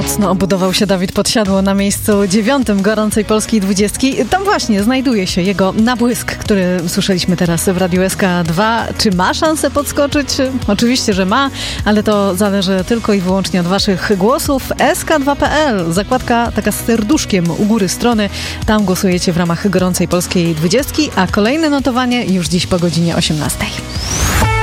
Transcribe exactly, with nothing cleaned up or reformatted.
Mocno obudował się Dawid Podsiadło na miejscu dziewiątym gorącej polskiej dwudziestki. Tam właśnie znajduje się jego nabłysk, który słyszeliśmy teraz w Radiu S K dwa. Czy ma szansę podskoczyć? Oczywiście, że ma, ale to zależy tylko i wyłącznie od waszych głosów. S K dwa kropka P L, zakładka taka z serduszkiem u góry strony. Tam głosujecie w ramach gorącej polskiej dwudziestki, a kolejne notowanie już dziś po godzinie osiemnastej.